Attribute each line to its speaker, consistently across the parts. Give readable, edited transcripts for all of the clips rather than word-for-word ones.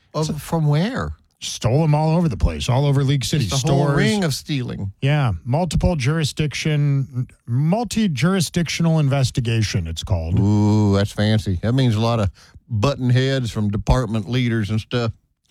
Speaker 1: From where?
Speaker 2: Stole them all over the place, all over League City.
Speaker 1: Just a whole ring of stealing.
Speaker 2: Yeah, multi-jurisdictional investigation, it's called.
Speaker 1: Ooh, that's fancy. That means a lot of button heads from department leaders and stuff.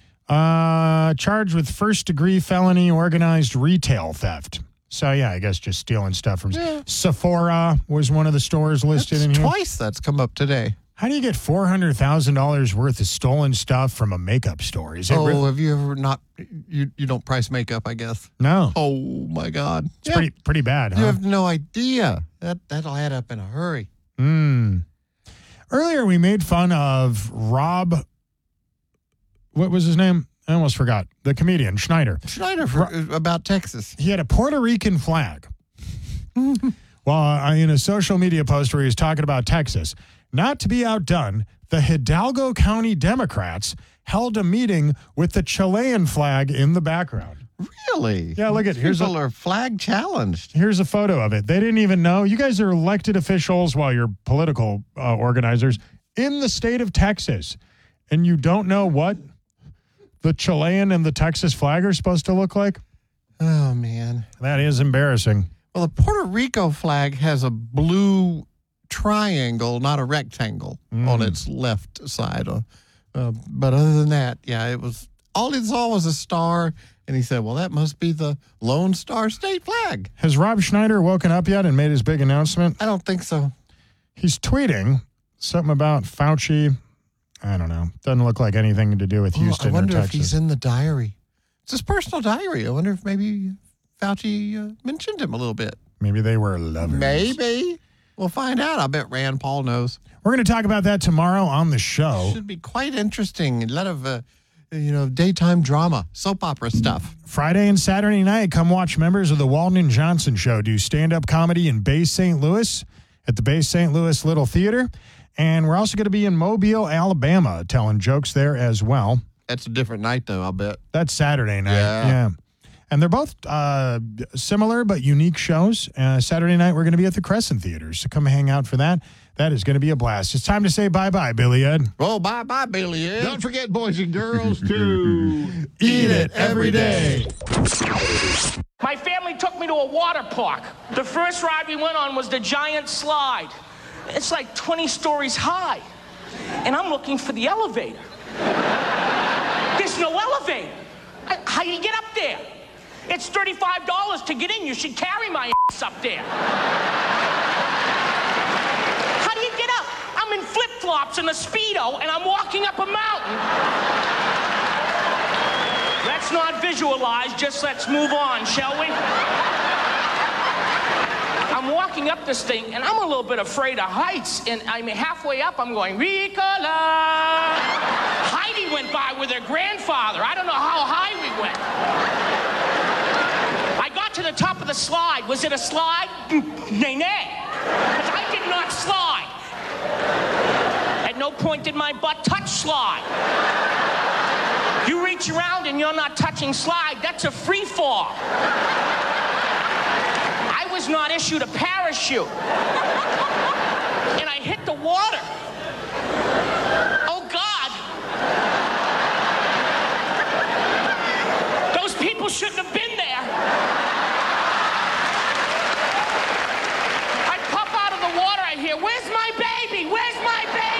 Speaker 2: Charged with first-degree felony organized retail theft. So, yeah, I guess just stealing stuff from Sephora was one of the stores listed in here.
Speaker 1: Twice that's come up today.
Speaker 2: How do you get $400,000 worth of stolen stuff from a makeup store? Is it
Speaker 1: have you ever not? You don't price makeup, I guess.
Speaker 2: No.
Speaker 1: Oh my God,
Speaker 2: it's pretty bad. Huh?
Speaker 1: You have no idea. That'll add up in a hurry.
Speaker 2: Earlier, we made fun of Rob. What was his name? I almost forgot. The comedian Schneider.
Speaker 1: About Texas.
Speaker 2: He had a Puerto Rican flag. Well, in a social media post where he was talking about Texas. Not to be outdone, the Hidalgo County Democrats held a meeting with the Chilean flag in the background.
Speaker 1: Really?
Speaker 2: Yeah, look at here's
Speaker 1: people are flag challenged.
Speaker 2: Here's a photo of it. They didn't even know. You guys are elected officials while you're political organizers in the state of Texas, and you don't know what the Chilean and the Texas flag are supposed to look like?
Speaker 1: Oh, man.
Speaker 2: That is embarrassing.
Speaker 1: Well, the Puerto Rico flag has a blue triangle, not a rectangle, on its left side. But other than that, yeah, it was all it saw was a star, and he said, well, that must be the Lone Star State flag.
Speaker 2: Has Rob Schneider woken up yet and made his big announcement?
Speaker 1: I don't think so.
Speaker 2: He's tweeting something about Fauci. I don't know. Doesn't look like anything to do with Houston or Texas.
Speaker 1: I wonder if he's in the diary. It's his personal diary. I wonder if maybe Fauci mentioned him a little bit.
Speaker 2: Maybe they were lovers.
Speaker 1: Maybe. We'll find out. I bet Rand Paul knows.
Speaker 2: We're going to talk about that tomorrow on the show.
Speaker 1: Should be quite interesting. A lot of, daytime drama, soap opera stuff.
Speaker 2: Friday and Saturday night, come watch members of the Walton and Johnson Show do stand-up comedy in Bay St. Louis at the Bay St. Louis Little Theater. And we're also going to be in Mobile, Alabama, telling jokes there as well.
Speaker 1: That's a different night, though, I'll bet.
Speaker 2: That's Saturday night. Yeah. And they're both similar but unique shows. Saturday night, we're going to be at the Crescent Theater, so come hang out for that. That is going to be a blast. It's time to say bye-bye, Billy Ed.
Speaker 1: Oh, bye-bye, Billy Ed.
Speaker 3: Don't forget, boys and girls, to
Speaker 2: eat it every day.
Speaker 4: My family took me to a water park. The first ride we went on was the giant slide. It's like 20 stories high. And I'm looking for the elevator. There's no elevator. How do you get up there? It's $35 to get in. You should carry my ass up there. How do you get up? I'm in flip-flops and a Speedo, and I'm walking up a mountain. Let's not visualize, just let's move on, shall we? I'm walking up this thing, and I'm a little bit afraid of heights, and I'm halfway up, I'm going, Ricola. Heidi went by with her grandfather. I don't know how high we went. I got to the top of the slide. Was it a slide? Nay. Because I did not slide. At no point did my butt touch slide. You reach around and you're not touching slide. That's a free fall. I was not issued a parachute. And I hit the water. Oh, God. Those people shouldn't have been there. I pop out of the water, I hear, where's my baby? Where's my baby?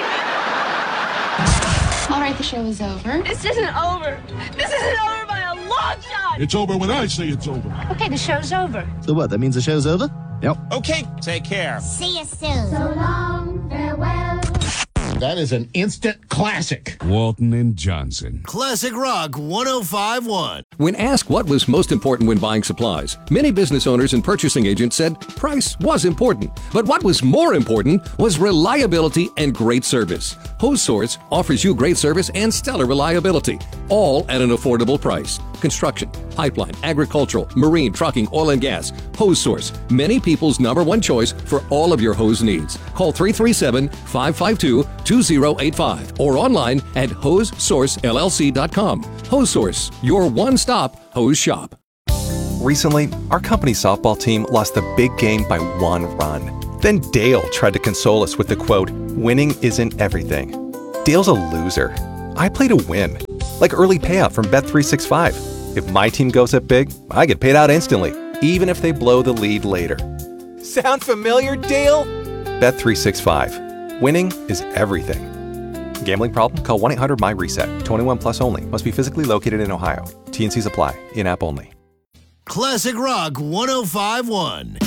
Speaker 5: All right, the show is over.
Speaker 6: This isn't over. This isn't over by a long shot.
Speaker 3: It's over when I say it's over.
Speaker 5: Okay, the show's over.
Speaker 7: So what, that means the show's over? Yep.
Speaker 8: Okay, take care.
Speaker 5: See you soon.
Speaker 6: So long, farewell.
Speaker 3: That is an instant classic.
Speaker 9: Walton and Johnson.
Speaker 10: Classic Rock 105.1.
Speaker 11: When asked what was most important when buying supplies, many business owners and purchasing agents said price was important. But what was more important was reliability and great service. Hose Source offers you great service and stellar reliability, all at an affordable price. Construction, pipeline, agricultural, marine, trucking, oil and gas. Hose Source, many people's #1 choice for all of your hose needs. Call 337-552-2085 or online at hosesourcellc.com. Hose Source, your one-stop hose shop.
Speaker 12: Recently, our company softball team lost the big game by 1 run. Then Dale tried to console us with the quote, "Winning isn't everything." Dale's a loser. I play to win. Like early payout from Bet365. If my team goes up big, I get paid out instantly, even if they blow the lead later. Sound familiar, Dale? Bet365. Winning is everything. Gambling problem? Call 1-800-MY-RESET. 21 plus only. Must be physically located in Ohio. T&Cs apply. In-app only.
Speaker 10: Classic Rock 1051.